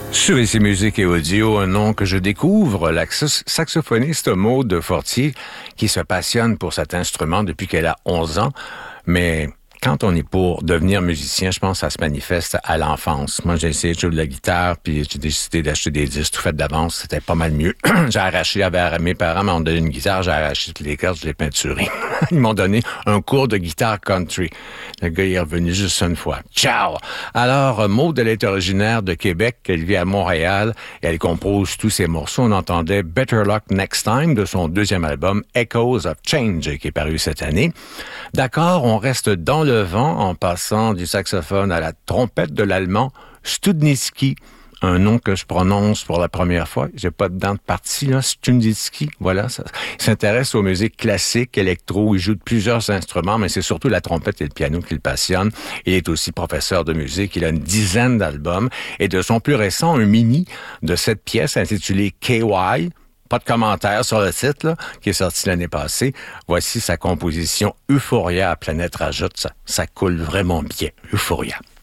Sur ici Musique et Audio, un nom que je découvre, la saxophoniste Maude Fortier, qui se passionne pour cet instrument depuis qu'elle a 11 ans, mais quand on est pour devenir musicien, je pense que ça se manifeste à l'enfance. Moi, j'ai essayé de jouer de la guitare, puis j'ai décidé d'acheter des disques tout faits d'avance. C'était pas mal mieux. Mes parents m'ont donné une guitare, j'ai arraché toutes les cordes, je l'ai peinturée. Ils m'ont donné un cours de guitare country. Le gars est revenu juste une fois. Ciao! Alors, Maude, elle est originaire de Québec, elle vit à Montréal, et elle compose tous ses morceaux. On entendait Better Luck Next Time de son deuxième album, Echoes of Change, qui est paru cette année. D'accord, on reste dans le vent en passant du saxophone à la trompette de l'allemand Studnicki, un nom que je prononce pour la première fois. J'ai pas de dents de partie, là. Studnicki, voilà. Il s'intéresse aux musiques classiques, électro. Il joue de plusieurs instruments, mais c'est surtout la trompette et le piano qui le passionnent. Il est aussi professeur de musique. Il a une dizaine d'albums. Et de son plus récent, un mini de cette pièce intitulée KY, pas de commentaire sur le titre, là, qui est sorti l'année passée. Voici sa composition Euphoria à Planète Rajoute. Ça coule vraiment bien. Euphoria.